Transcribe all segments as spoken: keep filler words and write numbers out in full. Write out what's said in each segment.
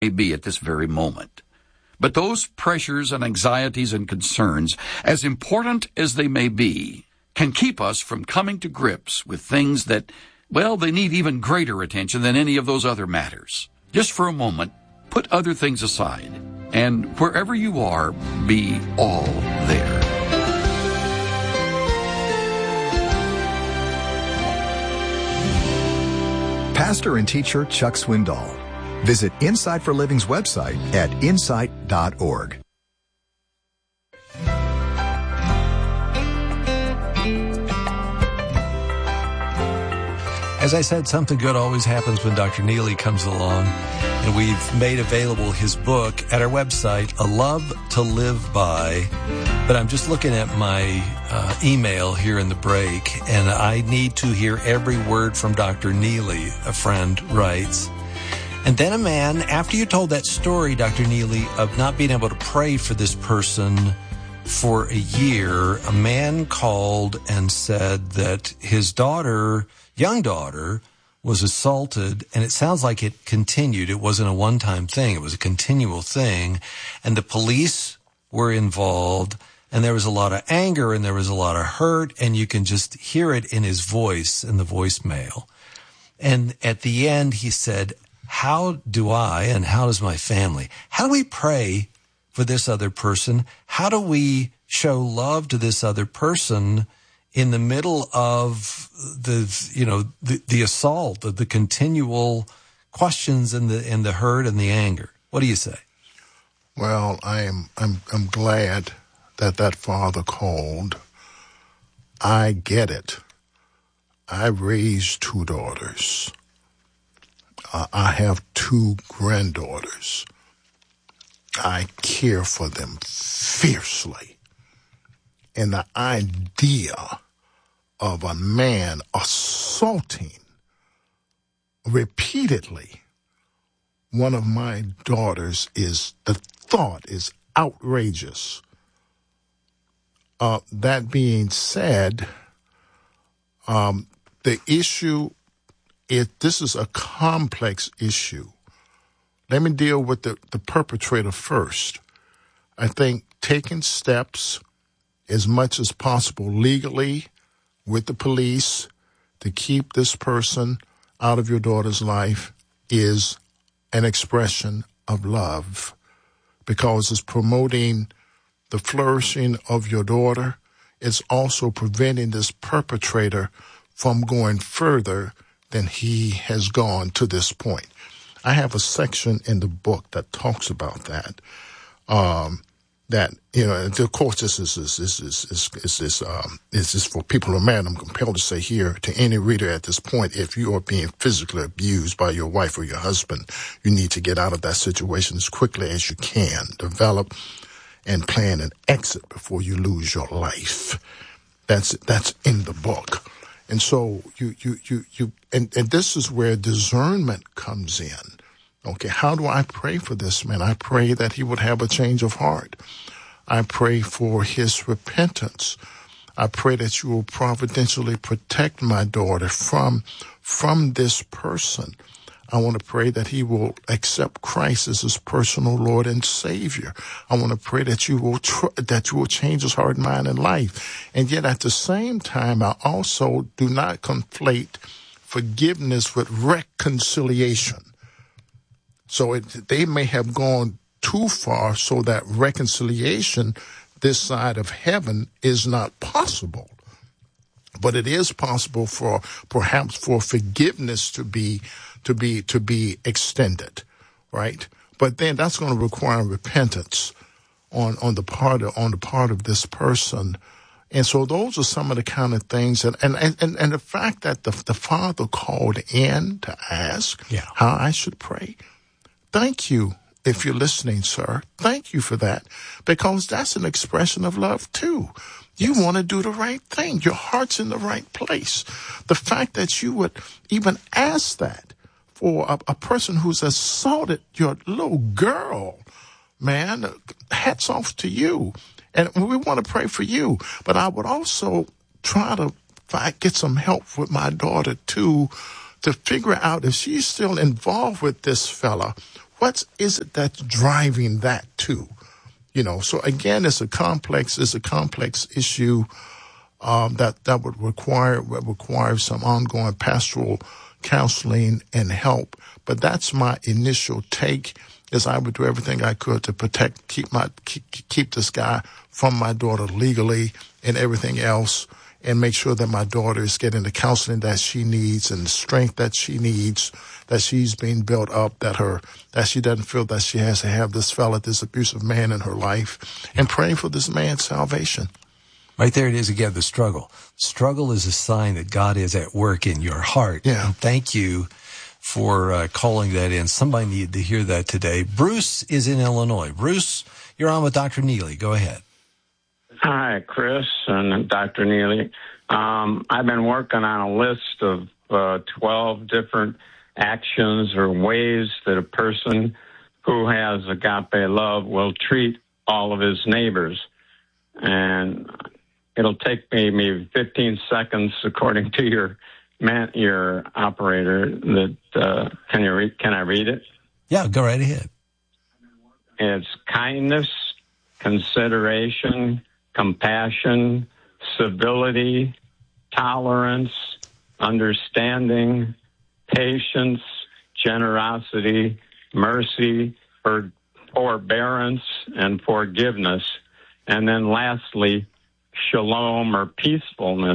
may be at this very moment. But those pressures and anxieties and concerns, as important as they may be, can keep us from coming to grips with things that, well, they need even greater attention than any of those other matters. Just for a moment, put other things aside, and wherever you are, be all there. Pastor and teacher Chuck Swindoll. Visit Insight for Living's website at insight dot org. As I said, something good always happens when Doctor Neely comes along, and we've made available his book at our website, A Love to Live By. But I'm just looking at my uh, email here in the break, and I need to hear every word from Doctor Neely, a friend writes. And then a man, after you told that story, Doctor Neely, of not being able to pray for this person for a year, a man called and said that his daughter, young daughter, was assaulted, and it sounds like it continued. It wasn't a one-time thing. It was a continual thing, and the police were involved, and there was a lot of anger, and there was a lot of hurt, and you can just hear it in his voice, in the voicemail. And at the end, he said, how do I and how does my family, how do we pray for this other person? How do we show love to this other person in the middle of the, you know, the, the assault, the, the continual questions and the, and the hurt and the anger? What do you say? Well, I'm, I'm, I'm glad that that father called. I get it. I raised two daughters. Uh, I have two granddaughters. I care for them fiercely. And the idea of a man assaulting repeatedly one of my daughters is, the thought is outrageous. Uh, that being said, um, the issue, it, this is a complex issue. Let me deal with the, the perpetrator first. I think taking steps as much as possible legally with the police to keep this person out of your daughter's life is an expression of love, because it's promoting the flourishing of your daughter. It's also preventing this perpetrator from going further than he has gone to this point. I have a section in the book that talks about that. Um, that, you know, and of course, this is, this is, this is, this is, um, this is for people who are married. I'm compelled to say here to any reader at this point, if you are being physically abused by your wife or your husband, you need to get out of that situation as quickly as you can. Develop and plan an exit before you lose your life. That's, that's in the book. And so you, you, you, you, and, and this is where discernment comes in. Okay, how do I pray for this man? I pray that he would have a change of heart. I pray for his repentance. I pray that you will providentially protect my daughter from, from this person. I want to pray that he will accept Christ as his personal Lord and Savior. I want to pray that you will tr- that you will change his heart, mind, and life. And yet at the same time, I also do not conflate forgiveness with reconciliation. So it, they may have gone too far so that reconciliation this side of heaven is not possible. But it is possible for perhaps for forgiveness to be to be to be extended, right? But then that's going to require repentance on on the part of, on the part of this person. And so those are some of the kind of things that, and and and the fact that the the father called in to ask yeah. how I should pray. Thank you. If you're listening, sir, thank you for that, because that's an expression of love too. You yes. want to do the right thing. Your heart's in the right place. The fact that you would even ask that for a, a person who's assaulted your little girl, man, hats off to you. And we want to pray for you. But I would also try to find, get some help with my daughter too, to figure out if she's still involved with this fella, what is it that's driving that too? You know, so again, it's a complex, it's a complex issue um, that that would require would require some ongoing pastoral counseling and help. But that's my initial take. Is I would do everything I could to protect, keep my keep, keep this guy from my daughter legally and everything else, and make sure that my daughter is getting the counseling that she needs and the strength that she needs, that she's being built up, that her that she doesn't feel that she has to have this fella, this abusive man in her life, and praying for this man's salvation. Right there it is again, the struggle. Struggle is a sign that God is at work in your heart. Yeah. And thank you for uh, calling that in. Somebody needed to hear that today. Bruce is in Illinois. Bruce, you're on with Doctor Neely. Go ahead. Hi, Chris and Doctor Neely. Um, I've been working on a list of uh, twelve different actions or ways that a person who has agape love will treat all of his neighbors. And it'll take me maybe fifteen seconds, according to your man, your operator. That uh, can you read? Can I read it? Yeah, go right ahead. It's kindness, consideration, compassion, civility, tolerance, understanding, patience, generosity, mercy, for, forbearance, and forgiveness. And then lastly, shalom or peacefulness.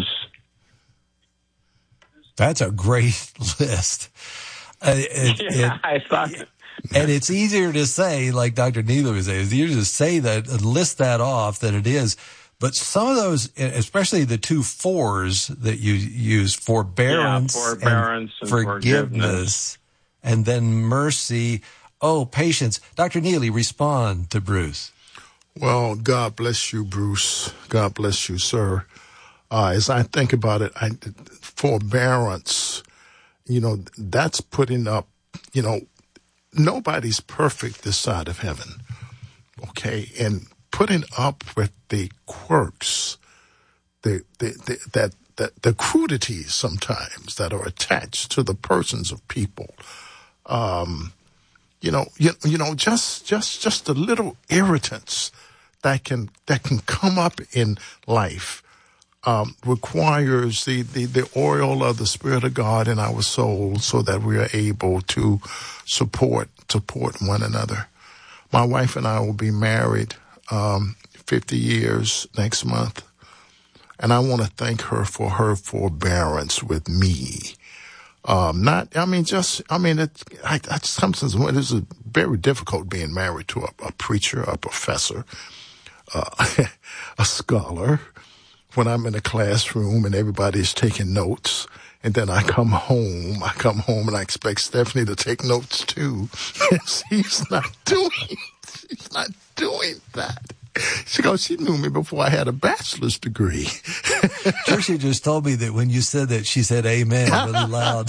That's a great list. Uh, it, yeah, it, I thought... And it's easier to say, like Doctor Neely was saying, it's easier to say that and list that off than it is. But some of those, especially the two fours that you use, forbearance, yeah, forbearance and, and forgiveness, forgiveness, and then mercy. Oh, patience. Doctor Neely, respond to Bruce. Well, God bless you, Bruce. God bless you, sir. Uh, as I think about it, I, forbearance, you know, that's putting up, you know, nobody's perfect this side of heaven, okay? And putting up with the quirks, the the, the that, that the crudities sometimes that are attached to the persons of people, um, you know, you, you know, just just just the little irritants that can that can come up in life. Um, requires the, the, the oil of the Spirit of God in our soul so that we are able to support support one another. My wife and I will be married um, fifty years next month, and I want to thank her for her forbearance with me. Um, not, I mean, just, I mean, it, I, I sometimes it is very difficult being married to a, a preacher, a professor, uh, a scholar. When I'm in a classroom and everybody's taking notes, and then I come home, I come home and I expect Stephanie to take notes too. And she's not doing, she's not doing that. She goes, she knew me before I had a bachelor's degree. Tricia just told me that when you said that, she said amen really loud.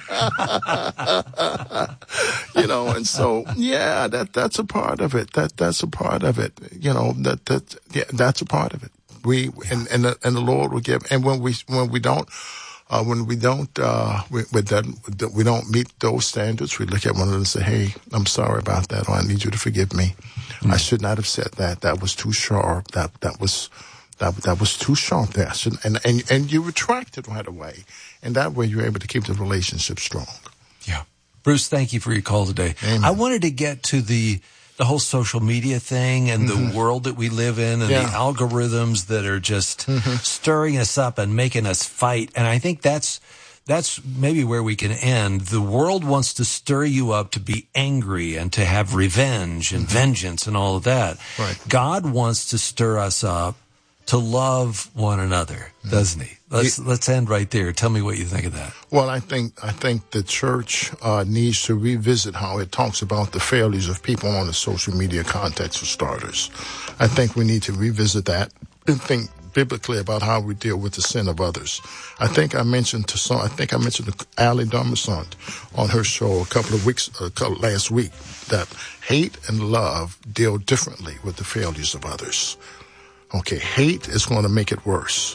You know, and so, yeah, that, that's a part of it. That, that's a part of it. You know, that, that, yeah, that's a part of it. We and and the, and the Lord will give. And when we when we don't uh, when we don't uh, we, we don't we don't meet those standards, we look at one another and say, "Hey, I'm sorry about that," or "I need you to forgive me. Mm-hmm. I should not have said that. That was too sharp. That that was that that was too sharp there." And and and you retract it right away, and that way you're able to keep the relationship strong. Yeah, Bruce, thank you for your call today. Amen. I wanted to get to the. The whole social media thing and mm-hmm. the world that we live in and yeah. the algorithms that are just mm-hmm. stirring us up and making us fight. And I think that's that's maybe where we can end. The world wants to stir you up to be angry and to have revenge and mm-hmm. vengeance and all of that. Right. God wants to stir us up to love one another, doesn't he? Let's it, let's end right there. Tell me what you think of that. Well, I think I think the church uh, needs to revisit how it talks about the failures of people on the social media context, for starters. I think we need to revisit that and think biblically about how we deal with the sin of others. I think I mentioned to some. I think I mentioned to Ali Domerson on her show a couple of weeks, a couple, last week, that hate and love deal differently with the failures of others. Okay, hate is going to make it worse.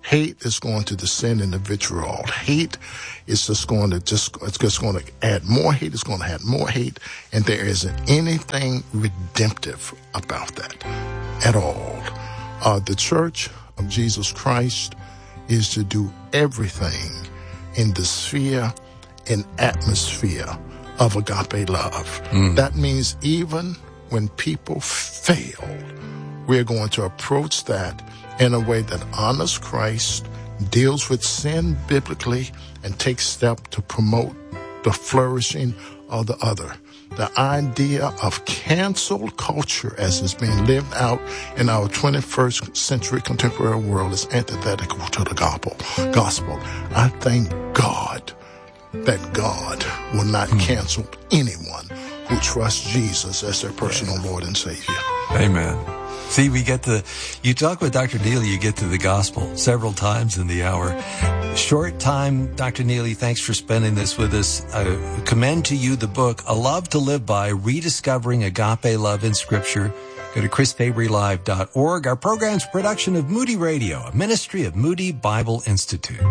Hate is going to descend into vitriol. Hate is just going to just, it's just going to add more hate. It's going to add more hate. And there isn't anything redemptive about that at all. Uh, the Church of Jesus Christ is to do everything in the sphere and atmosphere of agape love. Mm. That means even when people fail, we're going to approach that in a way that honors Christ, deals with sin biblically, and takes steps to promote the flourishing of the other. The idea of cancel culture as it's being lived out in our twenty-first century contemporary world is antithetical to the gospel. Gospel. I thank God that God will not cancel anyone who trusts Jesus as their personal Lord and Savior. Amen. See, we get the, you talk with Doctor Neely, you get to the gospel several times in the hour. Short time, Doctor Neely, thanks for spending this with us. I commend to you the book, A Love to Live By, Rediscovering Agape Love in Scripture. Go to chris fabry live dot org. Our program's production of Moody Radio, a ministry of Moody Bible Institute.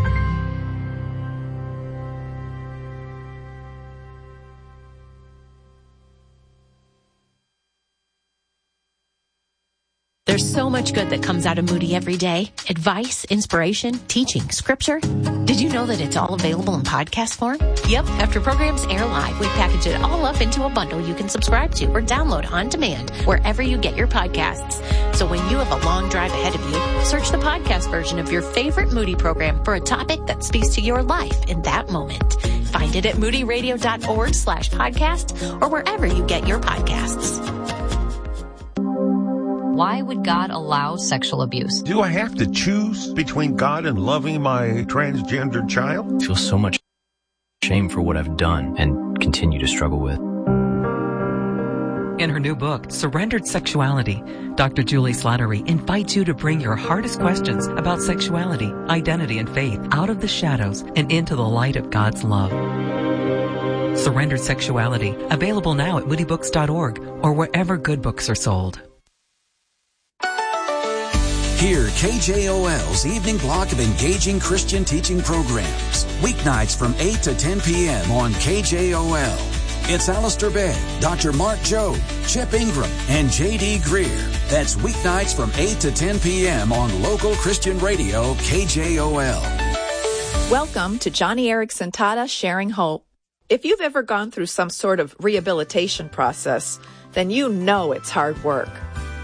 There's so much good that comes out of Moody every day. Advice, inspiration, teaching, scripture. Did you know that it's all available in podcast form? Yep, after programs air live, we package it all up into a bundle you can subscribe to or download on demand wherever you get your podcasts. So when you have a long drive ahead of you, search the podcast version of your favorite Moody program for a topic that speaks to your life in that moment. Find it at moody radio dot org slash podcast or wherever you get your podcasts. Why would God allow sexual abuse? Do I have to choose between God and loving my transgender child? I feel so much shame for what I've done and continue to struggle with. In her new book, Surrendered Sexuality, Doctor Julie Slattery invites you to bring your hardest questions about sexuality, identity, and faith out of the shadows and into the light of God's love. Surrendered Sexuality, available now at moody books dot org or wherever good books are sold. Hear K J O L's evening block of engaging Christian teaching programs. Weeknights from eight to ten p.m. on K J O L. It's Alistair Begg, Doctor Mark Jobe, Chip Ingram, and J D Greer. That's weeknights from eight to ten p.m. on local Christian radio K J O L. Welcome to Johnny Erickson Tata Sharing Hope. If you've ever gone through some sort of rehabilitation process, then you know it's hard work.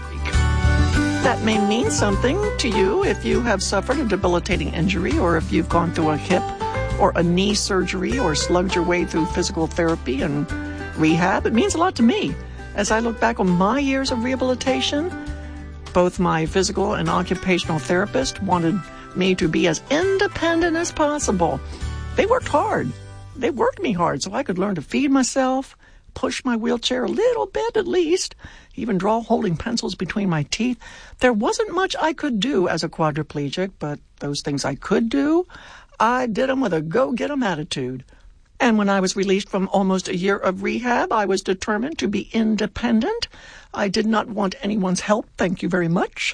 That may mean something to you if you have suffered a debilitating injury or if you've gone through a hip or a knee surgery or slugged your way through physical therapy and rehab. It means a lot to me. As I look back on my years of rehabilitation, both my physical and occupational therapist wanted me to be as independent as possible. They worked hard. They worked me hard so I could learn to feed myself, push my wheelchair a little bit at least, even draw holding pencils between my teeth. There wasn't much I could do as a quadriplegic, but those things I could do, I did them with a go-get-em attitude. And when I was released from almost a year of rehab, I was determined to be independent. I did not want anyone's help, thank you very much.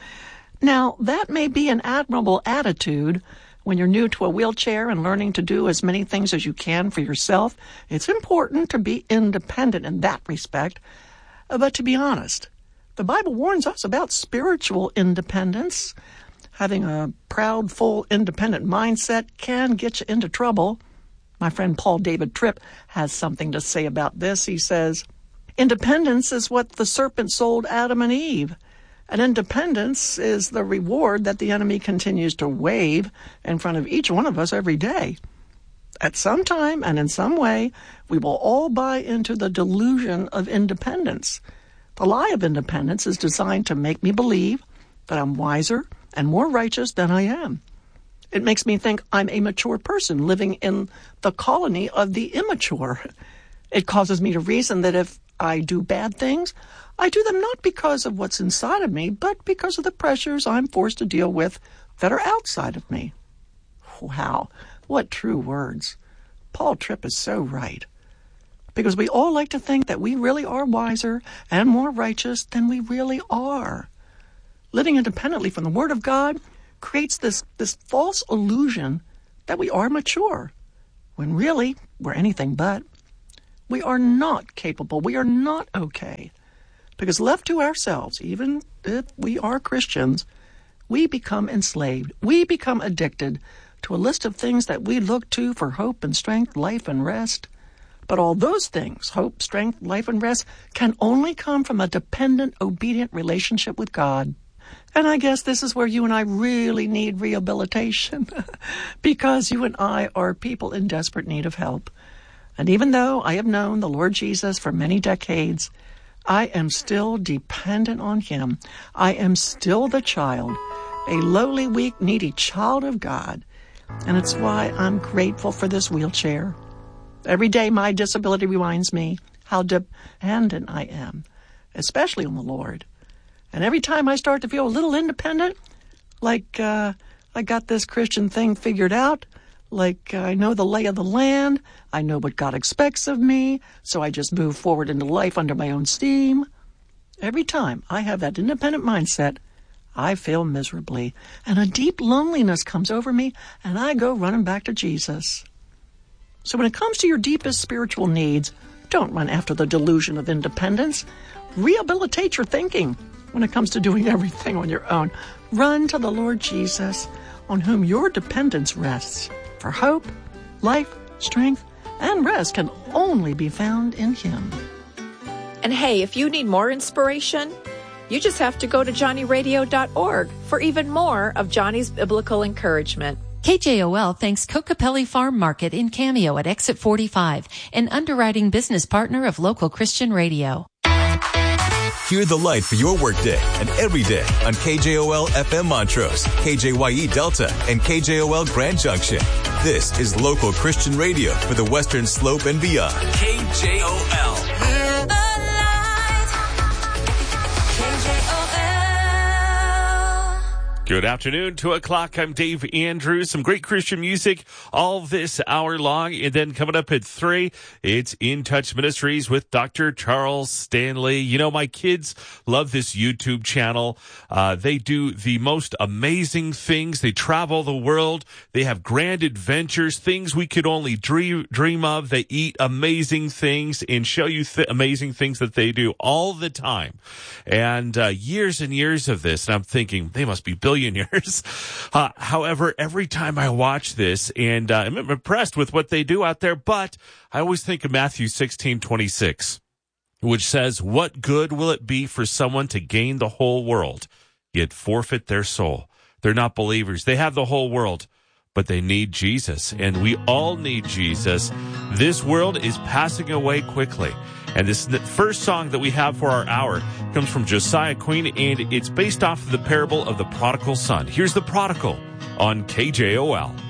Now, that may be an admirable attitude. When you're new to a wheelchair and learning to do as many things as you can for yourself, it's important to be independent in that respect. But to be honest, the Bible warns us about spiritual independence. Having a proud, full, independent mindset can get you into trouble. My friend Paul David Tripp has something to say about this. He says, independence is what the serpent sold Adam and Eve. And independence is the reward that the enemy continues to wave in front of each one of us every day. At some time and in some way, we will all buy into the delusion of independence. The lie of independence is designed to make me believe that I'm wiser and more righteous than I am. It makes me think I'm a mature person living in the colony of the immature. It causes me to reason that if I do bad things, I do them not because of what's inside of me, but because of the pressures I'm forced to deal with that are outside of me. Wow, what true words. Paul Tripp is so right. Because we all like to think that we really are wiser and more righteous than we really are. Living independently from the Word of God creates this, this false illusion that we are mature, when really we're anything but. We are not capable. We are not okay. Because left to ourselves, even if we are Christians, we become enslaved. We become addicted to a list of things that we look to for hope and strength, life and rest. But all those things, hope, strength, life, and rest, can only come from a dependent, obedient relationship with God. And I guess this is where you and I really need rehabilitation, because you and I are people in desperate need of help. And even though I have known the Lord Jesus for many decades, I am still dependent on him. I am still the child, a lowly, weak, needy child of God. And it's why I'm grateful for this wheelchair. Every day my disability reminds me how dependent I am, especially on the Lord. And every time I start to feel a little independent, like uh, I got this Christian thing figured out, like uh, I know the lay of the land, I know what God expects of me, so I just move forward into life under my own steam. Every time I have that independent mindset, I fail miserably, and a deep loneliness comes over me, and I go running back to Jesus. So when it comes to your deepest spiritual needs, don't run after the delusion of independence. Rehabilitate your thinking when it comes to doing everything on your own. Run to the Lord Jesus, on whom your dependence rests. For hope, life, strength, and rest can only be found in him. And hey, if you need more inspiration, you just have to go to johnny radio dot org for even more of Johnny's biblical encouragement. K J O L thanks Kokopelli Farm Market in Cameo at Exit forty-five, an underwriting business partner of local Christian radio. Hear the light for your workday and every day on K J O L F M Montrose, K J Y E Delta, and K J O L Grand Junction. This is local Christian radio for the Western Slope and beyond. K J O L. Good afternoon, two o'clock. I'm Dave Andrews. Some great Christian music all this hour long. And then coming up at three, it's In Touch Ministries with Doctor Charles Stanley. You know, my kids love this YouTube channel. Uh, they do the most amazing things. They travel the world. They have grand adventures, things we could only dream, dream of. They eat amazing things and show you th- amazing things that they do all the time. And uh, years and years of this, and I'm thinking they must be billionaires. Uh, however, every time I watch this, and uh, I'm impressed with what they do out there, but I always think of Matthew sixteen twenty-six, which says, "What good will it be for someone to gain the whole world, yet forfeit their soul?" They're not believers. They have the whole world, but they need Jesus, and we all need Jesus. This world is passing away quickly. And this first song that we have for our hour comes from Josiah Queen, and it's based off of the parable of the prodigal son. Here's the prodigal on K J O L.